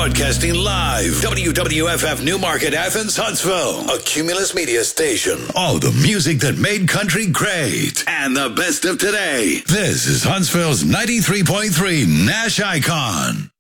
Broadcasting live. WWFF Newmarket, Athens, Huntsville. A Cumulus Media station. Oh, the music that made country great. And the best of today. This is Huntsville's 93.3 Nash Icon.